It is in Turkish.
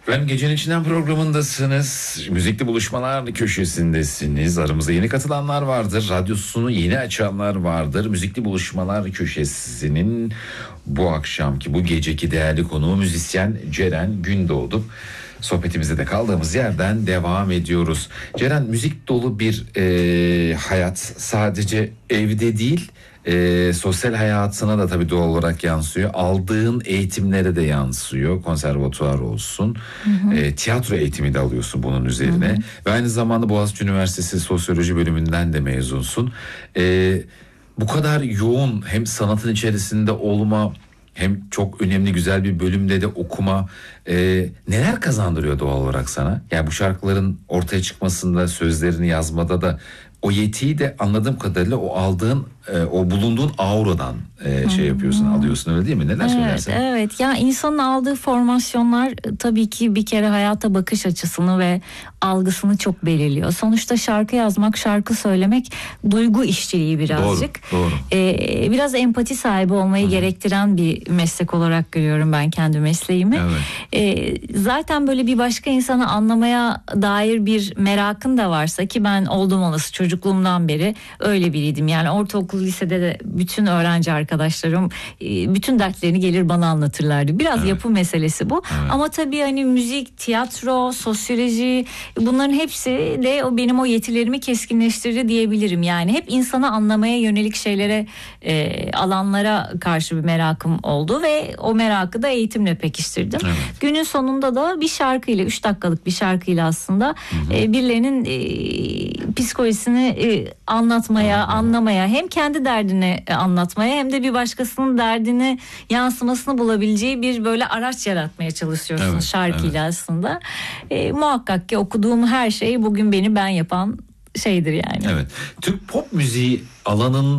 Efendim Gecenin İçinden programındasınız. Müzikli buluşmalar köşesindesiniz. Aramızda yeni katılanlar vardır. Radyosunu yeni açanlar vardır. Müzikli buluşmalar köşesinin bu akşamki, bu geceki değerli konuğu müzisyen Ceren Gündoğdu. Sohbetimize de kaldığımız yerden devam ediyoruz. Ceren, müzik dolu bir hayat sadece evde değil, sosyal hayatına da tabii doğal olarak yansıyor. Aldığın eğitimlere de yansıyor. Konservatuvar olsun. Tiyatro eğitimi de alıyorsun bunun üzerine. Ve aynı zamanda Boğaziçi Üniversitesi Sosyoloji bölümünden de mezunsun. Bu kadar yoğun hem sanatın içerisinde olma, hem çok önemli güzel bir bölümde de okuma neler kazandırıyor doğal olarak sana? Yani bu şarkıların ortaya çıkmasında, sözlerini yazmada da o yetiyi de anladığım kadarıyla o aldığın, o bulunduğun auradan şey yapıyorsun, alıyorsun, öyle değil mi? Neler söylersin? Evet, ya insanın aldığı formasyonlar tabii ki bir kere hayata bakış açısını ve algısını çok belirliyor. Sonuçta şarkı yazmak, şarkı söylemek duygu işçiliği birazcık. Doğru. Biraz empati sahibi olmayı gerektiren bir meslek olarak görüyorum ben kendi mesleğimi. Evet. Zaten böyle bir başka insanı anlamaya dair bir merakın da varsa, ki ben oldum olası çocukluğumdan beri öyle biriydim. Yani ortaokul, lisede de bütün öğrenci arkadaşlarım bütün dertlerini gelir bana anlatırlardı. Biraz yapı meselesi bu. Ama tabii hani müzik, tiyatro, sosyoloji, bunların hepsi de benim o yetilerimi keskinleştirdi diyebilirim. Yani hep insanı anlamaya yönelik şeylere, alanlara karşı bir merakım oldu ve o merakı da eğitimle pekiştirdim. Günün sonunda da bir şarkıyla, 3 dakikalık bir şarkıyla aslında birilerinin psikolojisini anlatmaya, anlamaya, hem kendi derdini anlatmaya hem de bir başkasının derdini yansımasını bulabileceği bir böyle araç yaratmaya çalışıyorsun şarkıyla aslında. Muhakkak ki okuduğum her şey bugün beni ben yapan şeydir yani. Evet. Türk pop müziği alanında